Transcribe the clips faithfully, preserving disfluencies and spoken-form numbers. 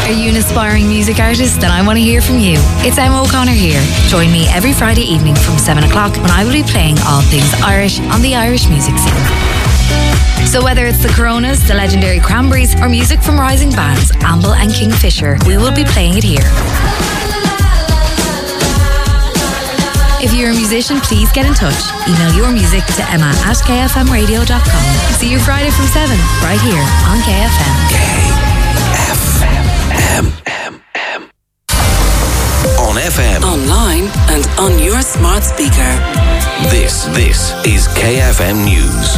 Are you an aspiring music artist? Then I want to hear from you. It's Emma O'Connor here. Join me every Friday evening from seven o'clock when I will be playing all things Irish on the Irish music scene. So whether it's the Coronas, the legendary Cranberries, or music from rising bands Amble and Kingfisher, we will be playing it here. If you're a musician, please get in touch. Email your music to emma at k f m radio dot com. See you Friday from seven, right here on K F M. K F M. On F M. Online and on your smart speaker. This, this is K F M News.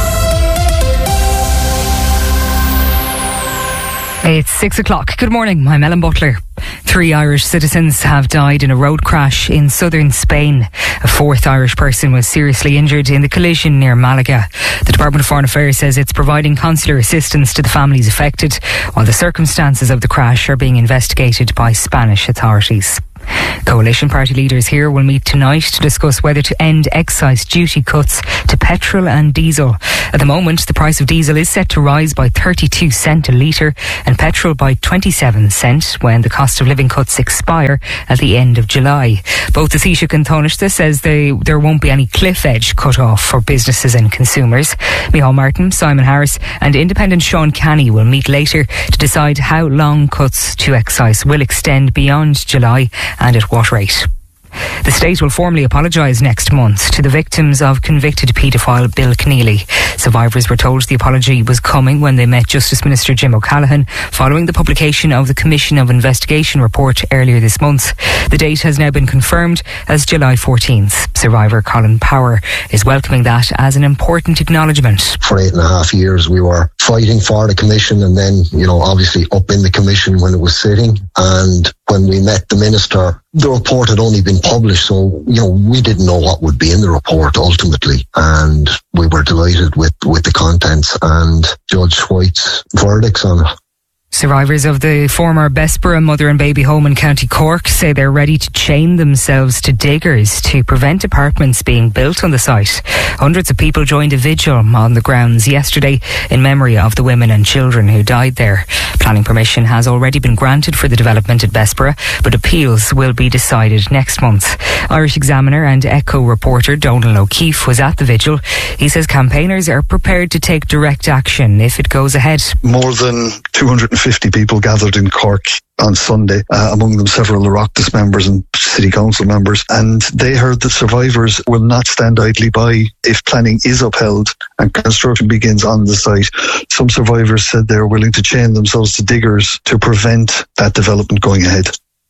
It's six o'clock. Good morning, I'm Ellen Butler. Three Irish citizens have died in a road crash in southern Spain. A fourth Irish person was seriously injured in the collision near Malaga. The Department of Foreign Affairs says it's providing consular assistance to the families affected, while the circumstances of the crash are being investigated by Spanish authorities. Coalition party leaders here will meet tonight to discuss whether to end excise duty cuts to petrol and diesel. At the moment, the price of diesel is set to rise by thirty-two cents a litre and petrol by twenty-seven cents when the cost of living cuts expire at the end of July. Both the Taoiseach and Taoiseach says they, there won't be any cliff edge cut off for businesses and consumers. Micheál Martin, Simon Harris and Independent Sean Canny will meet later to decide how long cuts to excise will extend beyond July and at what rate. The state will formally apologise next month to the victims of convicted paedophile Bill Keneally. Survivors were told the apology was coming when they met Justice Minister Jim O'Callaghan following the publication of the Commission of Investigation report earlier this month. The date has now been confirmed as July fourteenth. Survivor Colin Power is welcoming that as an important acknowledgement. For eight and a half years we were fighting for the Commission, and then, you know, obviously up in the Commission when it was sitting, and when we met the Minister, the report had only been published, so, you know, we didn't know what would be in the report ultimately, and we were delighted with, with the contents and Judge White's verdicts on it. Survivors of the former Bessborough mother and baby home in County Cork say they're ready to chain themselves to diggers to prevent apartments being built on the site. Hundreds of people joined a vigil on the grounds yesterday in memory of the women and children who died there. Planning permission has already been granted for the development at Bessborough, but appeals will be decided next month. Irish Examiner and Echo reporter Donal O'Keefe was at the vigil. He says campaigners are prepared to take direct action if it goes ahead. More than two hundred fifty people gathered in Cork on Sunday, uh, among them several Oireachtas members and City Council members, and they heard that survivors will not stand idly by if planning is upheld and construction begins on the site. Some survivors said they're willing to chain themselves to diggers to prevent that development going ahead.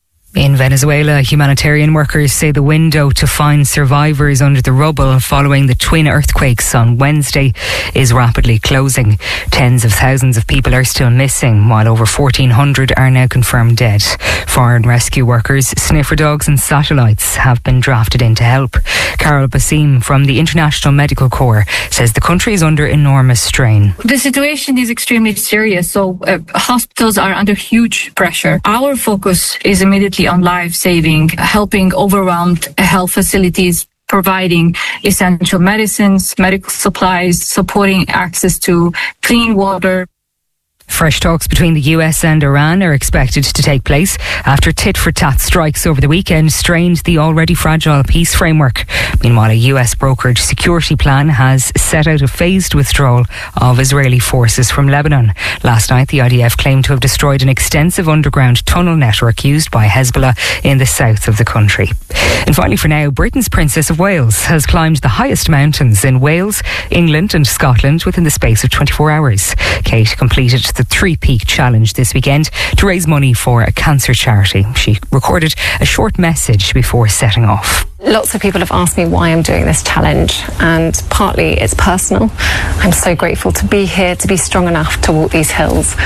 In Venezuela, humanitarian workers say the window to find survivors under the rubble following the twin earthquakes on Wednesday is rapidly closing. Tens of thousands of people are still missing, while over fourteen hundred are now confirmed dead. Foreign rescue workers, sniffer dogs and satellites have been drafted in to help. Carol Basim from the International Medical Corps says the country is under enormous strain. The situation is extremely serious, so uh, hospitals are under huge pressure. Our focus is immediately on life-saving, helping overwhelmed health facilities, providing essential medicines, medical supplies, supporting access to clean water. Fresh talks between the U S and Iran are expected to take place after tit-for-tat strikes over the weekend strained the already fragile peace framework. Meanwhile, a U S brokered security plan has set out a phased withdrawal of Israeli forces from Lebanon. Last night, the I D F claimed to have destroyed an extensive underground tunnel network used by Hezbollah in the south of the country. And finally, for now, Britain's Princess of Wales has climbed the highest mountains in Wales, England and Scotland within the space of twenty-four hours. Kate completed the Three Peak Challenge this weekend to raise money for a cancer charity. She recorded a short message before setting off. Lots of people have asked me why I'm doing this challenge, and partly it's personal. I'm so grateful to be here, to be strong enough to walk these hills.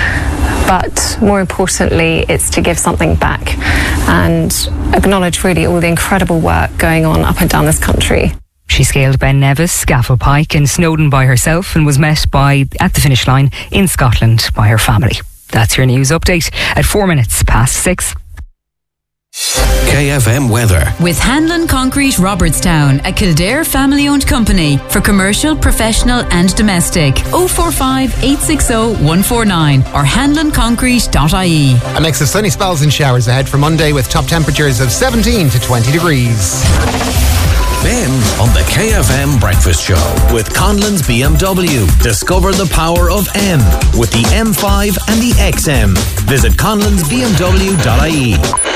But more importantly, it's to give something back and acknowledge really all the incredible work going on up and down this country. She scaled Ben Nevis, Scafell Pike and Snowdon by herself and was met by at the finish line in Scotland by her family. That's your news update at four minutes past six. K F M weather. With Hanlon Concrete Robertstown, a Kildare family-owned company for commercial, professional and domestic. oh four five, eight six oh, one four nine or hanlon concrete dot I E. A mix of sunny spells and showers ahead for Monday with top temperatures of seventeen to twenty degrees. Ben on the K F M Breakfast Show with Conlon's B M W. Discover the power of M with the M five and the X M. Visit conlons b m w dot I E.